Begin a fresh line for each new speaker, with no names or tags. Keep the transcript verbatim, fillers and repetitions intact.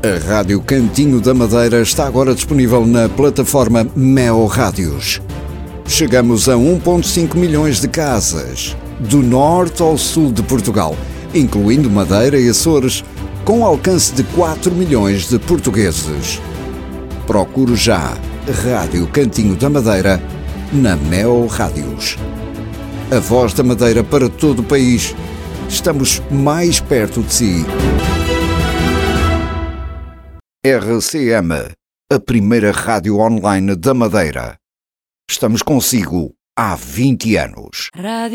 A Rádio Cantinho da Madeira está agora disponível na plataforma Meo Rádios. Chegamos a um vírgula cinco milhões de casas, do norte ao sul de Portugal, incluindo Madeira e Açores, com alcance de quatro milhões de portugueses. Procure já Rádio Cantinho da Madeira na Meo Rádios. A voz da Madeira para todo o país. Estamos mais perto de si. R C M, a primeira rádio online da Madeira. Estamos consigo há vinte anos.